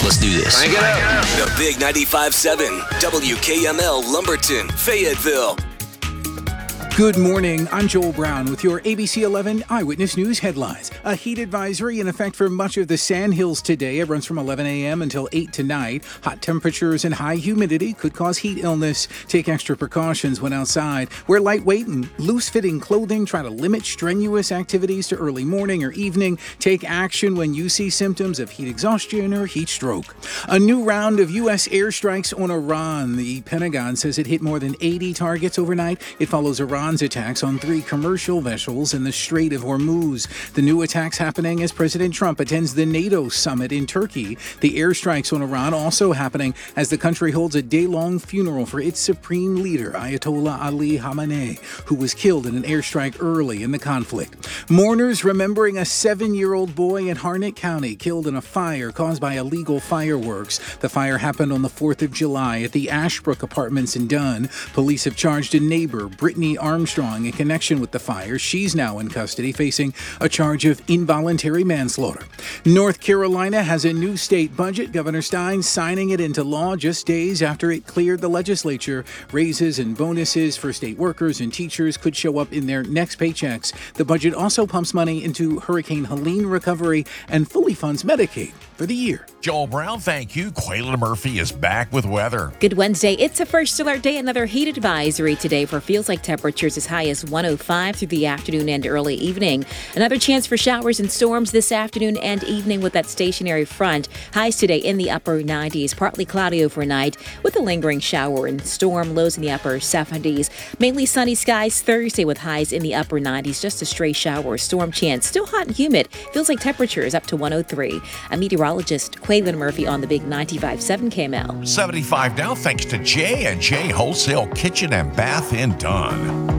Let's do this. Crank it up. The Big 95.7, WKML Lumberton, Fayetteville. Good morning. I'm Joel Brown with your ABC 11 Eyewitness News headlines. A heat advisory in effect for much of the Sandhills today. It runs from 11 a.m. until 8 tonight. Hot temperatures and high humidity could cause heat illness. Take extra precautions when outside. Wear lightweight and loose-fitting clothing. Try to limit strenuous activities to early morning or evening. Take action when you see symptoms of heat exhaustion or heat stroke. A new round of U.S. airstrikes on Iran. The Pentagon says it hit more than 80 targets overnight. It follows Iran's attacks on 3 commercial vessels in the Strait of Hormuz. The new attacks happening as President Trump attends the NATO summit in Turkey. The airstrikes on Iran also happening as the country holds a day-long funeral for its supreme leader, Ayatollah Ali Khamenei, who was killed in an airstrike early in the conflict. Mourners remembering a 7-year-old boy in Harnett County killed in a fire caused by illegal fireworks. The fire happened on the 4th of July at the Ashbrook Apartments in Dunn. Police have charged a neighbor, Brittany Armstrong, in connection with the fire. She's now in custody, facing a charge of involuntary manslaughter. North Carolina has a new state budget. Governor Stein signing it into law just days after it cleared the legislature. Raises and bonuses for state workers and teachers could show up in their next paychecks. The budget also pumps money into Hurricane Helene recovery and fully funds Medicaid for the year. Joel Brown, thank you. Quayla Murphy is back with weather. Good Wednesday. It's a first alert day. Another heat advisory today for feels like temperatures as high as 105 through the afternoon and early evening. Another chance for showers and storms this afternoon and evening with that stationary front. Highs today in the upper 90s, partly cloudy overnight with a lingering shower and storm. Lows in the upper 70s. Mainly sunny skies Thursday with highs in the upper 90s. Just a stray shower or storm chance. Still hot and humid. Feels like temperatures up to 103. A meteorologist, Quayla Murphy on the Big 95.7 KML. 75 now thanks to J&J Wholesale Kitchen and Bath in Dunn.